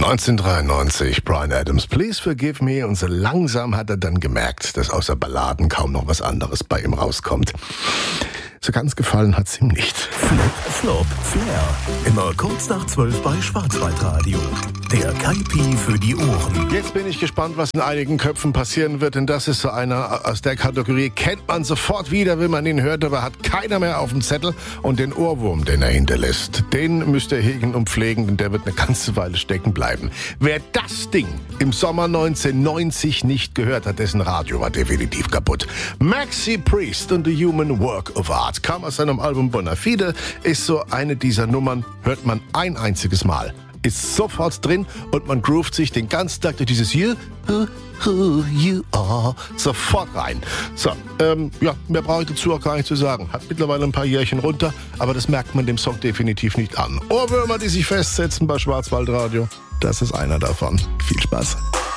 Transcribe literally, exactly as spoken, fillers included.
neunzehnhundertdreiundneunzig, Bryan Adams, Please Forgive Me. Und so langsam hat er dann gemerkt, dass außer Balladen kaum noch was anderes bei ihm rauskommt. So ganz gefallen hat's ihm nicht. Flip, Flop, Flair. Immer kurz nach zwölf bei Schwarzwaldradio. Der Kaipi für die Ohren. Jetzt bin ich gespannt, was in einigen Köpfen passieren wird, denn das ist so einer aus der Kategorie, kennt man sofort wieder, wenn man ihn hört, aber hat keiner mehr auf dem Zettel. Und den Ohrwurm, den er hinterlässt, den müsst ihr hegen und pflegen, denn der wird eine ganze Weile stecken bleiben. Wer das Ding im Sommer neunzehnhundertneunzig nicht gehört hat, dessen Radio war definitiv kaputt. Maxi Priest und The Human Work of Art kam aus seinem Album Bonafide, ist so eine dieser Nummern, hört man ein einziges Mal. Ist sofort drin und man groovt sich den ganzen Tag durch dieses You, who, who you are, sofort rein. So, ähm, ja, mehr brauche ich dazu auch gar nicht zu sagen. Hat mittlerweile ein paar Jährchen runter, aber das merkt man dem Song definitiv nicht an. Ohrwürmer, die sich festsetzen bei Schwarzwaldradio, das ist einer davon. Viel Spaß.